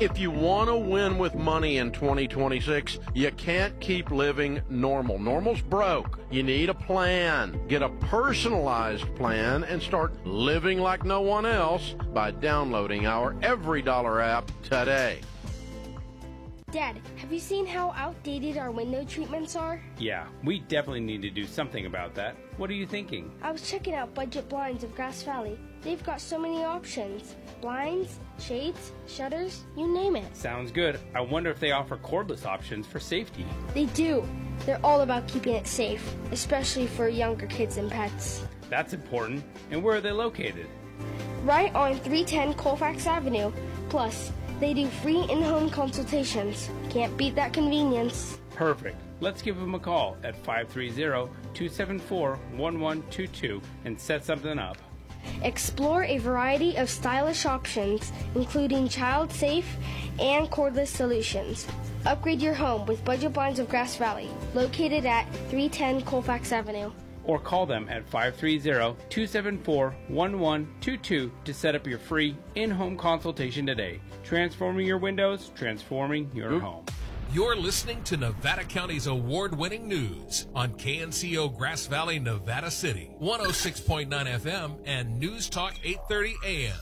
If you want to win with money in 2026, you can't keep living normal. Normal's broke. You need a plan. Get a personalized plan and start living like no one else by downloading our Every Dollar app today. Dad, have you seen how outdated our window treatments are? Yeah, we definitely need to do something about that. What are you thinking? I was checking out Budget Blinds of Grass Valley. They've got so many options. Blinds, shades, shutters, you name it. Sounds good. I wonder if they offer cordless options for safety. They do. They're all about keeping it safe, especially for younger kids and pets. That's important. And where are they located? Right on 310 Colfax Avenue. Plus, they do free in-home consultations. Can't beat that convenience. Perfect. Let's give them a call at 530-274-1122 and set something up. Explore a variety of stylish options, including child-safe and cordless solutions. Upgrade your home with Budget Blinds of Grass Valley, located at 310 Colfax Avenue. Or call them at 530-274-1122 to set up your free in-home consultation today. Transforming your windows, transforming your home. You're listening to Nevada County's award-winning news on KNCO Grass Valley, Nevada City, 106.9 FM and News Talk 830 AM.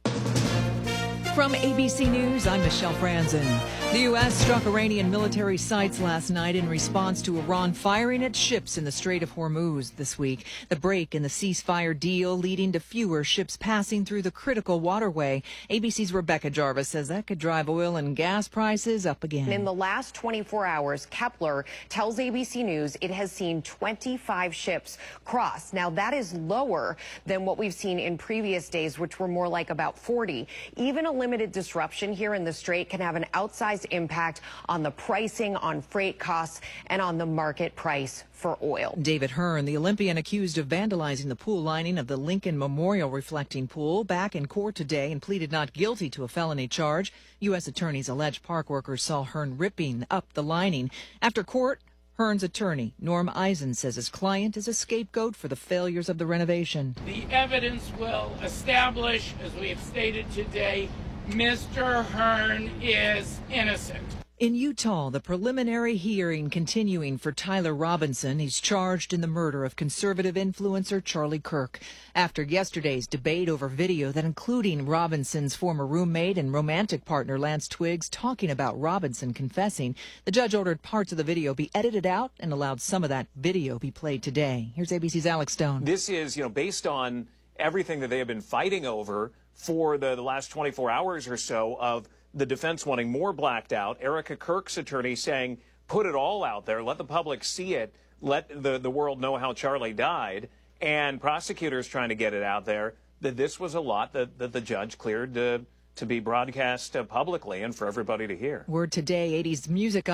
From ABC News, I'm Michelle Franzen. The U.S. struck Iranian military sites last night in response to Iran firing at ships in the Strait of Hormuz this week. The break in the ceasefire deal leading to fewer ships passing through the critical waterway. ABC's Rebecca Jarvis says that could drive oil and gas prices up again. In the last 24 hours, Kepler tells ABC News it has seen 25 ships cross. Now, that is lower than what we've seen in previous days, which were more like about 40. Even a limited disruption here in the Strait can have an outsized impact on the pricing, on freight costs, and on the market price for oil. David Hearn, the Olympian accused of vandalizing the pool lining of the Lincoln Memorial reflecting pool, back in court today and pleaded not guilty to a felony charge. U.S. attorneys allege park workers saw Hearn ripping up the lining. After court, Hearn's attorney, Norm Eisen, says his client is a scapegoat for the failures of the renovation. The evidence will establish, as we have stated today, Mr. Hearn is innocent. In Utah, the preliminary hearing continuing for Tyler Robinson. He's charged in the murder of conservative influencer Charlie Kirk. After yesterday's debate over video that including Robinson's former roommate and romantic partner Lance Twiggs talking about Robinson confessing, the judge ordered parts of the video be edited out and allowed some of that video be played today. Here's ABC's Alex Stone. This is, based on everything that they have been fighting over for the last 24 hours or so of the defense wanting more blacked out. Erica Kirk's attorney saying, put it all out there, let the public see it, let the world know how Charlie died, and prosecutors trying to get it out there, that this was a lot that the judge cleared to be broadcast publicly and for everybody to hear. Word today, 80s music